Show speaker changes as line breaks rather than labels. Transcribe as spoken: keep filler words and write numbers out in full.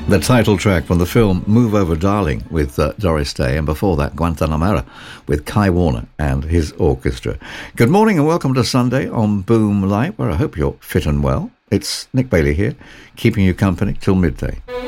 The title track from the film Move Over Darling with uh, Doris Day, and before that Guantanamera with Kai Warner and his orchestra. Good morning and welcome to Sunday on Boom Light, where I hope you're fit and well. It's Nick Bailey here, keeping you company till midday.